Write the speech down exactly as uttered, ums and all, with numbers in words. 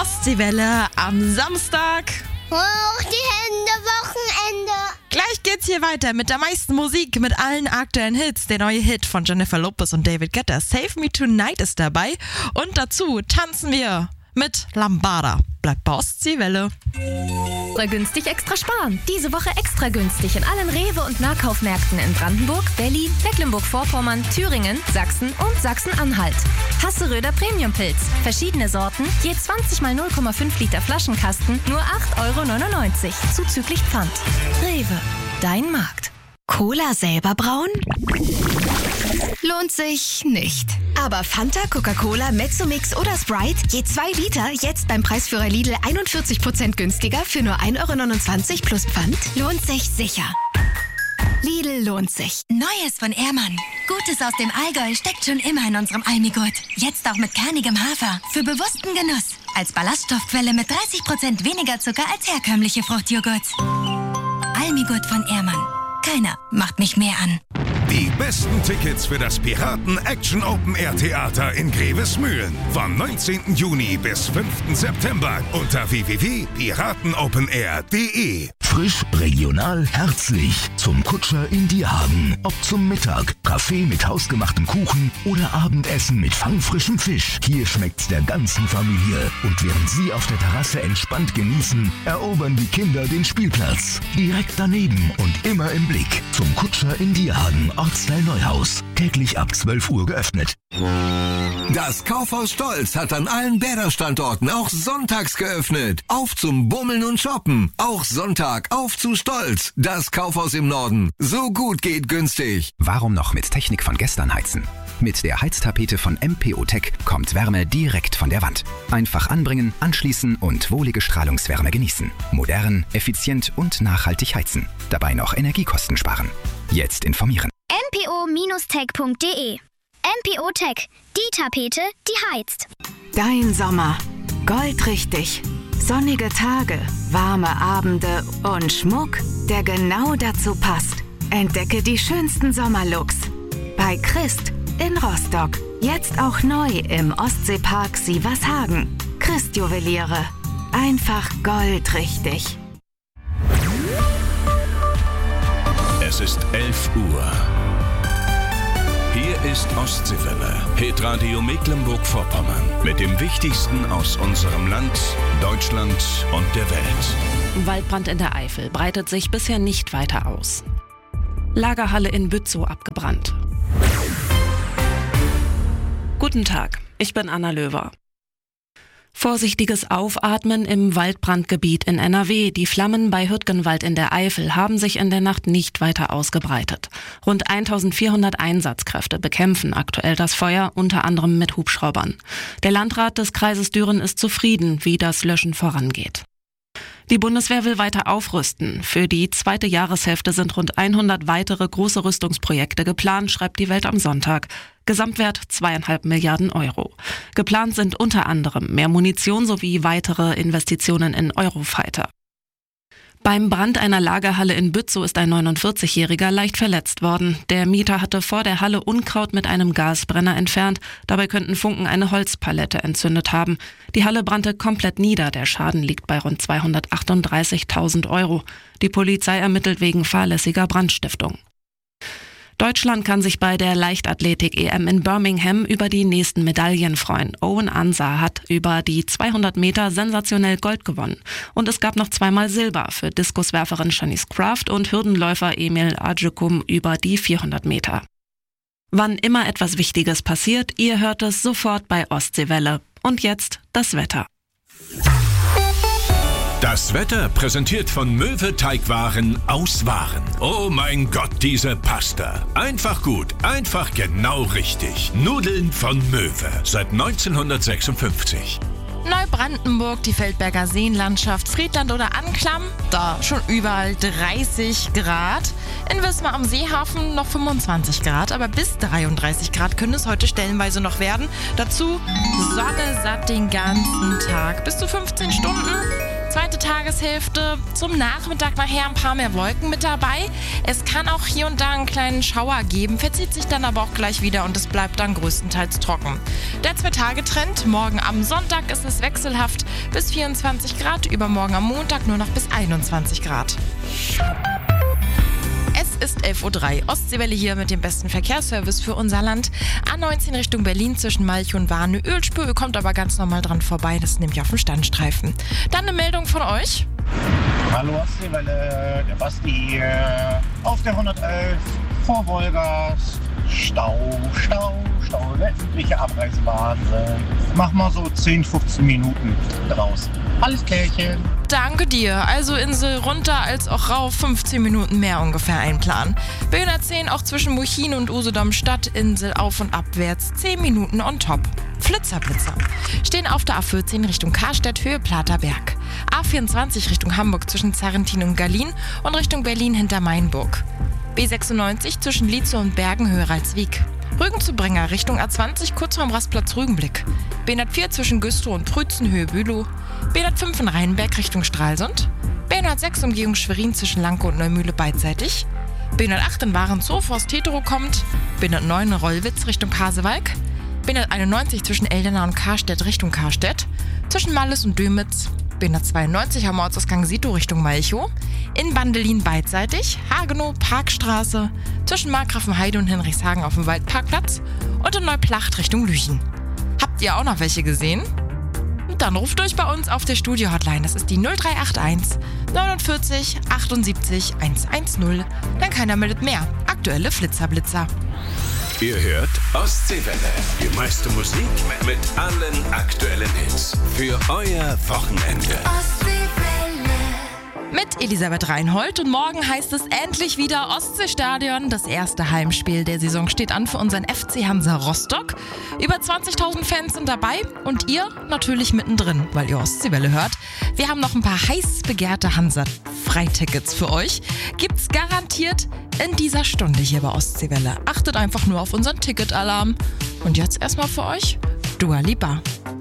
Ostseewelle am Samstag. Hoch die Hände, Wochenende. Gleich geht's hier weiter mit der meisten Musik, mit allen aktuellen Hits. Der neue Hit von Jennifer Lopez und David Guetta, Save Me Tonight, ist dabei. Und dazu tanzen wir mit Lambada. Bleibt bei Ostseewelle. Extra günstig, extra sparen. Diese Woche extra günstig in allen Rewe- und Nahkaufmärkten in Brandenburg, Berlin, Mecklenburg-Vorpommern, Thüringen, Sachsen und Sachsen-Anhalt. Hasseröder Premium-Pilz. Verschiedene Sorten, je zwanzig mal null Komma fünf Liter Flaschenkasten, nur acht Euro neunundneunzig, zuzüglich Pfand. Rewe, dein Markt. Cola selber brauen? Lohnt sich nicht. Aber Fanta, Coca-Cola, Mezzomix oder Sprite, je zwei Liter, jetzt beim Preisführer Lidl einundvierzig Prozent günstiger für nur ein Euro neunundzwanzig plus Pfand, lohnt sich sicher. Lidl lohnt sich. Neues von Ehrmann. Gutes aus dem Allgäu steckt schon immer in unserem Almigurt. Jetzt auch mit kernigem Hafer. Für bewussten Genuss. Als Ballaststoffquelle mit dreißig Prozent weniger Zucker als herkömmliche Fruchtjoghurts. Almigurt von Ehrmann. Keiner macht mich mehr an. Die besten Tickets für das Piraten Action Open Air Theater in Grevesmühlen. Vom neunzehnten Juni bis fünften September unter w w w punkt piratenopenair punkt de. Frisch, regional, herzlich. Zum Kutscher in Dierhagen. Ob zum Mittag, Kaffee mit hausgemachtem Kuchen oder Abendessen mit fangfrischem Fisch. Hier schmeckt's der ganzen Familie. Und während Sie auf der Terrasse entspannt genießen, erobern die Kinder den Spielplatz. Direkt daneben und immer im Blick. Zum Kutscher in Dierhagen, Ortsteil Neuhaus. Täglich ab zwölf Uhr geöffnet. Das Kaufhaus Stolz hat an allen Bäder-Standorten auch sonntags geöffnet. Auf zum Bummeln und Shoppen. Auch Sonntag auf zu Stolz. Das Kaufhaus im Norden. So gut geht günstig. Warum noch mit Technik von gestern heizen? Mit der Heiztapete von M P O Tech kommt Wärme direkt von der Wand. Einfach anbringen, anschließen und wohlige Strahlungswärme genießen. Modern, effizient und nachhaltig heizen. Dabei noch Energiekosten sparen. Jetzt informieren. m p o Bindestrich tech punkt de. M P O Tech. Die Tapete, die heizt. Dein Sommer. Goldrichtig. Sonnige Tage, warme Abende und Schmuck, der genau dazu passt. Entdecke die schönsten Sommerlooks. Bei Christ in Rostock. Jetzt auch neu im Ostseepark Sievershagen. Christ Juweliere. Einfach goldrichtig. Es ist elf Uhr. Hier ist Ostseewelle, Hitradio Mecklenburg-Vorpommern. Mit dem Wichtigsten aus unserem Land, Deutschland und der Welt. Waldbrand in der Eifel breitet sich bisher nicht weiter aus. Lagerhalle in Bützow abgebrannt. Guten Tag, ich bin Anna Löwer. Vorsichtiges Aufatmen im Waldbrandgebiet in N R W. Die Flammen bei Hürtgenwald in der Eifel haben sich in der Nacht nicht weiter ausgebreitet. Rund eintausendvierhundert Einsatzkräfte bekämpfen aktuell das Feuer, unter anderem mit Hubschraubern. Der Landrat des Kreises Düren ist zufrieden, wie das Löschen vorangeht. Die Bundeswehr will weiter aufrüsten. Für die zweite Jahreshälfte sind rund hundert weitere große Rüstungsprojekte geplant, schreibt die Welt am Sonntag. Gesamtwert zweieinhalb Milliarden Euro. Geplant sind unter anderem mehr Munition sowie weitere Investitionen in Eurofighter. Beim Brand einer Lagerhalle in Bützow ist ein neunundvierzigjähriger leicht verletzt worden. Der Mieter hatte vor der Halle Unkraut mit einem Gasbrenner entfernt. Dabei könnten Funken eine Holzpalette entzündet haben. Die Halle brannte komplett nieder. Der Schaden liegt bei rund zweihundertachtunddreißigtausend Euro. Die Polizei ermittelt wegen fahrlässiger Brandstiftung. Deutschland kann sich bei der Leichtathletik-E M in Birmingham über die nächsten Medaillen freuen. Owen Ansah hat über die zweihundert Meter sensationell Gold gewonnen. Und es gab noch zweimal Silber für Diskuswerferin Shanice Kraft und Hürdenläufer Emil Acukum über die vierhundert Meter. Wann immer etwas Wichtiges passiert, ihr hört es sofort bei Ostseewelle. Und jetzt das Wetter. Das Wetter präsentiert von Möwe Teigwaren aus Waren. Oh mein Gott, diese Pasta. Einfach gut, einfach genau richtig. Nudeln von Möwe seit neunzehnhundertsechsundfünfzig. Neubrandenburg, die Feldberger Seenlandschaft, Friedland oder Anklam, da schon überall dreißig Grad. In Wismar am Seehafen noch fünfundzwanzig Grad, aber bis dreiunddreißig Grad können es heute stellenweise noch werden. Dazu Sonne satt den ganzen Tag, bis zu fünfzehn Stunden. Zweite Tageshälfte, zum Nachmittag nachher ein paar mehr Wolken mit dabei. Es kann auch hier und da einen kleinen Schauer geben, verzieht sich dann aber auch gleich wieder und es bleibt dann größtenteils trocken. Der Zwei-Tage-Trend, morgen am Sonntag ist es wechselhaft bis vierundzwanzig Grad, übermorgen am Montag nur noch bis einundzwanzig Grad. Es ist elf Uhr drei. Ostseewelle hier mit dem besten Verkehrsservice für unser Land. A neunzehn Richtung Berlin zwischen Malchow und Warne. Ölspur, kommt aber ganz normal dran vorbei. Das ist nämlich auf dem Standstreifen. Dann eine Meldung von euch. Hallo Ostseewelle, der Basti hier. Auf der hundertelf vor Wolgast. Stau, Stau, Stau. Der übliche Abreisewahnsinn. Mach mal so zehn, fünfzehn Minuten draus. Alles klärchen. Danke dir. Also Insel runter als auch rauf, fünfzehn Minuten mehr ungefähr einplanen. B hundertzehn auch zwischen Muchin und Usedom Stadt, Insel auf und abwärts, zehn Minuten on top. Flitzerblitzer. Stehen auf der A vierzehn Richtung Karstedt, Höhe Platerberg. A vierundzwanzig Richtung Hamburg zwischen Zarrentin und Gallien und Richtung Berlin hinter Mainburg. B sechsundneunzig zwischen Lietzow und Bergen, Höhe Ralswiek. Rügen zu Brenger Richtung A zwanzig kurz vorm Rastplatz Rügenblick. B hundertvier zwischen Güstrow und Prützen, Höhe Bülow. B hundertfünf in Rheinberg Richtung Stralsund. B hundertsechs Umgehung Schwerin zwischen Lankow und Neumühle beidseitig. B hundertacht in Warenzow, Forst Tetero kommt. B hundertneun in Rollwitz Richtung Pasewalk. B hunderteinundneunzig zwischen Eldena und Karstedt Richtung Karstedt. Zwischen Malles und Dömitz. B hundertzweiundneunzig am Ortsausgang Sito Richtung Malchow. In Bandelin beidseitig. Hagenow, Parkstraße. Zwischen Markgrafenheide und Hinrichshagen auf dem Waldparkplatz. Und in Neuplacht Richtung Lüchen. Habt ihr auch noch welche gesehen? Dann ruft durch bei uns auf der Studio-Hotline. Das ist die null drei acht eins neunundvierzig achtundsiebzig hundertzehn. Dann keiner meldet mehr. Aktuelle Flitzerblitzer. Ihr hört Ostseewelle. Die meiste Musik mit allen aktuellen Hits. Für euer Wochenende. Mit Elisabeth Reinhold und morgen heißt es endlich wieder Ostseestadion. Das erste Heimspiel der Saison steht an für unseren F C Hansa Rostock. Über zwanzigtausend Fans sind dabei und ihr natürlich mittendrin, weil ihr Ostseewelle hört. Wir haben noch ein paar heiß begehrte Hansa-Freitickets für euch. Gibt's garantiert in dieser Stunde hier bei Ostseewelle. Achtet einfach nur auf unseren Ticketalarm. Und jetzt erstmal für euch Dua Lipa.